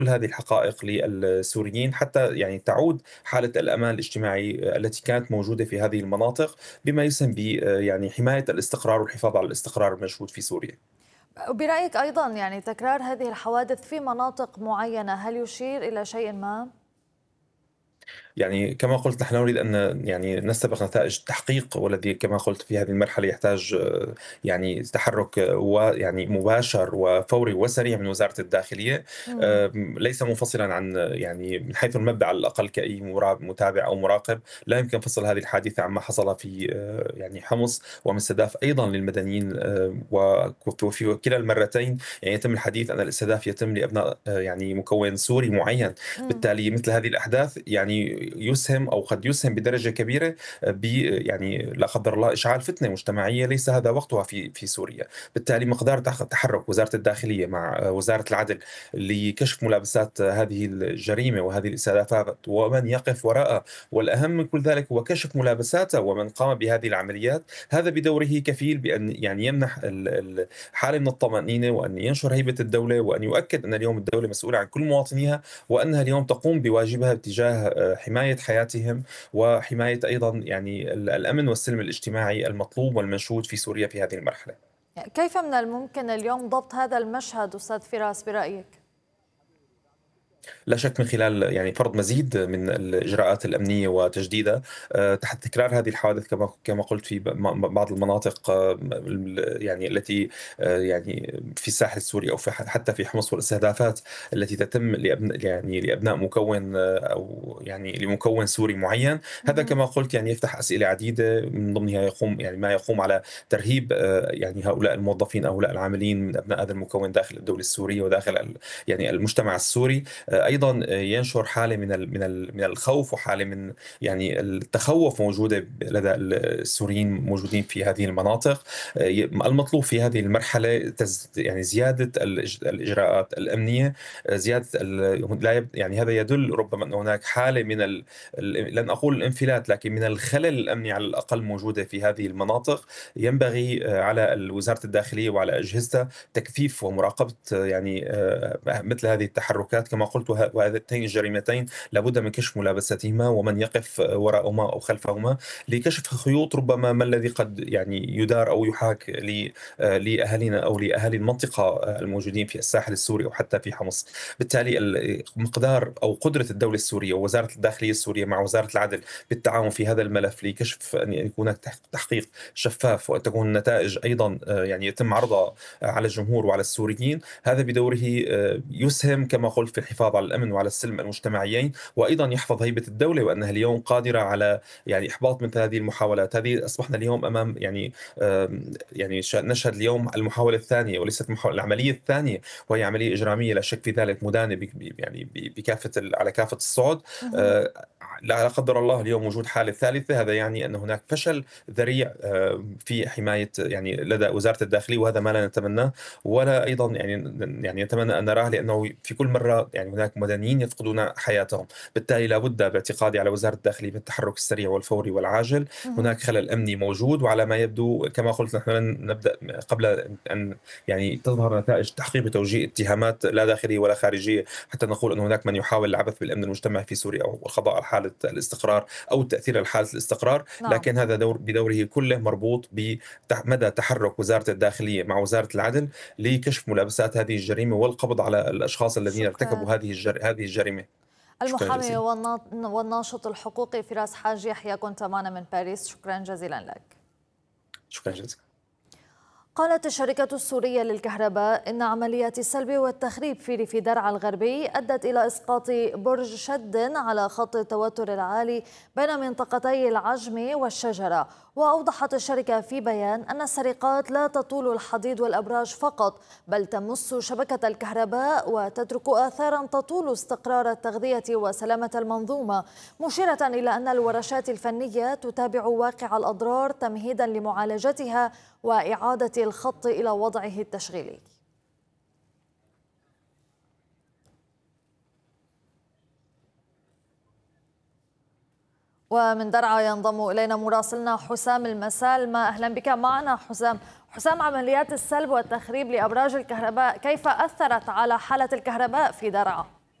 كل هذه الحقائق للسوريين حتى يعني تعود حالة الأمان الاجتماعي التي كانت موجودة في هذه المناطق، بما يسهم ب يعني حماية الاستقرار والحفاظ على الاستقرار المشهود في سوريا. برأيك أيضا يعني تكرار هذه الحوادث في مناطق معينة هل يشير إلى شيء ما؟ يعني كما قلت نحن نريد أن يعني نستبق نتائج التحقيق، والذي كما قلت في هذه المرحلة يحتاج يعني تحرك ويعني مباشر وفوري وسريع من وزارة الداخلية، مم. ليس منفصلا عن يعني من حيث المبدأ على الأقل كأي متابع أو مراقب. لا يمكن فصل هذه الحادثة عما حصل في يعني حمص ومن استهداف أيضا للمدنيين، وفي كلا المرتين يعني يتم الحديث أن الاستهداف يتم لأبناء يعني مكون سوري معين. مم. بالتالي مثل هذه الأحداث يعني يسهم أو قد يسهم بدرجة كبيرة ب يعني لا قدر الله إشعال فتنة مجتمعية ليس هذا وقتها في سوريا. بالتالي مقدار تحرك وزارة الداخلية مع وزارة العدل لكشف ملابسات هذه الجريمة وهذه الاستهدافات ومن يقف وراءها، والأهم من كل ذلك هو كشف ملابساتها ومن قام بهذه العمليات، هذا بدوره كفيل بأن يعني يمنح حالة من الطمأنينة، وأن ينشر هيبة الدولة، وأن يؤكد أن اليوم الدولة مسؤولة عن كل مواطنيها، وأنها اليوم تقوم بواجبها تجاه حماية حياتهم وحماية أيضا يعني الأمن والسلم الاجتماعي المطلوب والمنشود في سوريا في هذه المرحلة. كيف من الممكن اليوم ضبط هذا المشهد أستاذ فراس برأيك؟ لا شك من خلال يعني فرض مزيد من الإجراءات الأمنية وتجديدها تحت تكرار هذه الحوادث، كما قلت في بعض المناطق يعني التي يعني في الساحل السوري أو حتى في حمص، والاستهدافات التي تتم يعني لأبناء مكون أو يعني لمكون سوري معين. هذا مهم. كما قلت يعني يفتح أسئلة عديدة، من ضمنها يقوم يعني ما يقوم على ترهيب يعني هؤلاء الموظفين أو هؤلاء العاملين من أبناء هذا المكون داخل الدولة السورية وداخل يعني المجتمع السوري. ايضا ينشر حاله من الخوف وحاله من يعني التخوف موجوده لدى السوريين موجودين في هذه المناطق. المطلوب في هذه المرحله يعني زياده الاجراءات الامنيه، زياده لا يعني هذا يدل ربما ان هناك حاله من لن اقول الانفلات لكن من الخلل الامني على الاقل موجوده في هذه المناطق. ينبغي على وزاره الداخليه وعلى اجهزتها تكثيف ومراقبه يعني مثل هذه التحركات كما قلت، وهاتين الجريمتين لابد من كشف ملابساتهما ومن يقف وراءهما أو خلفهما لكشف خيوط ربما ما الذي قد يعني يدار أو يحاك لأهالينا أو لأهالي المنطقة الموجودين في الساحل السوري أو حتى في حمص. بالتالي مقدار أو قدرة الدولة السورية ووزارة الداخلية السورية مع وزارة العدل بالتعاون في هذا الملف لكشف أن يكون هناك تحقيق شفاف، وأن تكون النتائج أيضا يعني يتم عرضها على الجمهور وعلى السوريين، هذا بدوره يسهم كما قلت في الحفاظ على الأمن وعلى السلم المجتمعيين، وأيضا يحفظ هيبة الدولة وأنها اليوم قادرة على يعني إحباط مثل هذه المحاولات. هذه أصبحنا اليوم أمام يعني يعني نشهد اليوم المحاولة الثانية وليست العملية الثانية، وهي عملية إجرامية لا شك في ذلك، مدانة يعني بكافة على كافة الصعد. مهم. آه، لا قدر الله اليوم وجود حالة ثالثة، هذا يعني أن هناك فشل ذريع في حماية يعني لدى وزارة الداخلية، وهذا ما لا نتمناه ولا أيضا يعني نتمنى أن نراه، لأنه في كل مرة يعني هناك مدنيين يفقدون حياتهم. بالتالي لا بد باعتقادي على وزارة الداخلية بالتحرك السريع والفوري والعاجل. مهم. هناك خلل أمني موجود، وعلى ما يبدو كما قلت نحن لن نبدأ قبل أن يعني تظهر نتائج تحقيق وتوجيه اتهامات لا داخلية ولا خارجية حتى نقول أن هناك من يحاول العبث بالأمن المجتمعي في سوريا أو القضاء على حالة الاستقرار أو التأثير على حالة الاستقرار. نعم. لكن هذا بدوره كله مربوط بمدى تحرك وزارة الداخلية مع وزارة العدل لكشف ملابسات هذه الجريمة والقبض على الأشخاص الذين ارتكبوا شكرا. هذه الجريمة. شكرا المحامي جزيلا. والناشط الحقوقي فراس حاج يحيى كنت معنا من باريس، شكرا جزيلا لك. شكرا جزيلا. قالت الشركة السورية للكهرباء إن عمليات السلب والتخريب في ريف درعا الغربي أدت إلى إسقاط برج شد على خط التوتر العالي بين منطقتي العجم والشجرة. وأوضحت الشركة في بيان أن السرقات لا تطول الحديد والأبراج فقط، بل تمس شبكة الكهرباء وتترك آثارا تطول استقرار التغذية وسلامة المنظومة، مشيرة إلى أن الورشات الفنية تتابع واقع الأضرار تمهيدا لمعالجتها وإعادة الخط إلى وضعه التشغيلي. ومن درعا ينضم إلينا مراسلنا حسام المسالمة، أهلا بك معنا حسام. حسام، عمليات السلب والتخريب لأبراج الكهرباء كيف أثرت على حالة الكهرباء في درعا؟